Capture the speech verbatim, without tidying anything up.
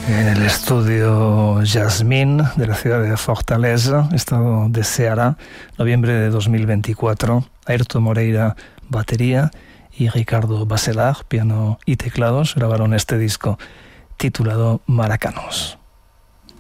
En el estudio Jasmine de la ciudad de Fortaleza, estado de Ceará, noviembre de dos mil veinticuatro. Airto Moreira, batería, y Ricardo Bacelar, piano y teclados, grabaron este disco titulado Maracanos.